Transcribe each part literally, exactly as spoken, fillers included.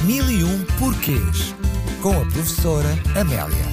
Mil e um porquês, com a professora Amélia.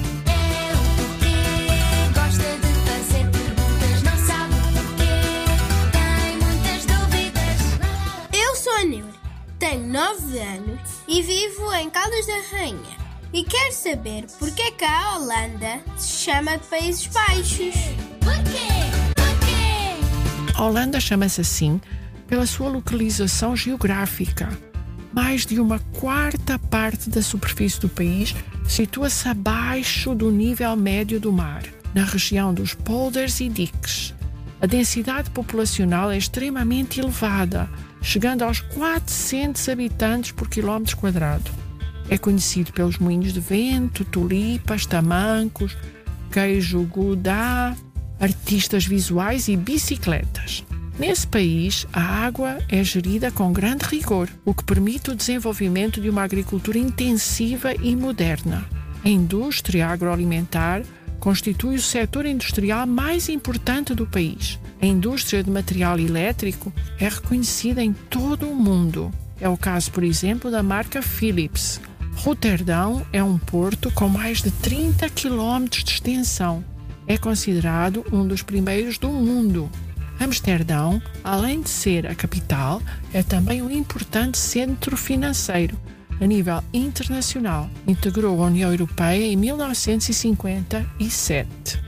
Tenho nove anos e vivo em Caldas da Rainha. E quero saber porque que a Holanda se chama de Países Baixos. Porquê? Porquê? A Holanda chama-se assim pela sua localização geográfica. Mais de uma quarta parte da superfície do país situa-se abaixo do nível médio do mar, na região dos polders e diques. A densidade populacional é extremamente elevada, chegando aos quatrocentos habitantes por quilómetro quadrado. É conhecido pelos moinhos de vento, tulipas, tamancos, queijo gouda, artistas visuais e bicicletas. Nesse país, a água é gerida com grande rigor, o que permite o desenvolvimento de uma agricultura intensiva e moderna. A indústria agroalimentar constitui o setor industrial mais importante do país. A indústria de material elétrico é reconhecida em todo o mundo. É o caso, por exemplo, da marca Philips. Roterdão é um porto com mais de trinta quilómetros de extensão. É considerado um dos primeiros do mundo. Amsterdão, além de ser a capital, é também um importante centro financeiro a nível internacional. Integrou a União Europeia em mil novecentos e cinquenta e sete.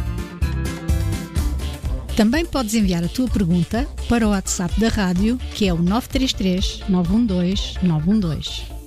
Também podes enviar a tua pergunta para o WhatsApp da rádio, que é o nove três três, nove um dois, nove um dois.